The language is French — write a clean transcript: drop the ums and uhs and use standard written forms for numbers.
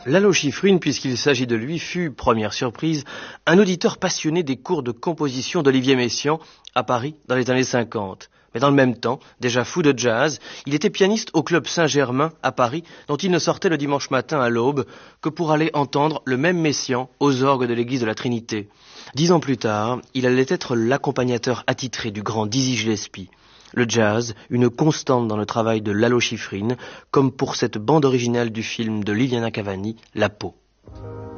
Lalo Schifrin, puisqu'il s'agit de lui, fut, première surprise, un auditeur passionné des cours de composition d'Olivier Messiaen à Paris dans les années 50. Mais dans le même temps, déjà fou de jazz, il était pianiste au Club Saint-Germain à Paris, dont il ne sortait le dimanche matin à l'aube que pour aller entendre le même Messiaen aux orgues de l'église de la Trinité. 10 ans plus tard, il allait être l'accompagnateur attitré du grand Dizzy Gillespie. Le jazz, une constante dans le travail de Lalo Schifrin, comme pour cette bande originale du film de Liliana Cavani, La Peau.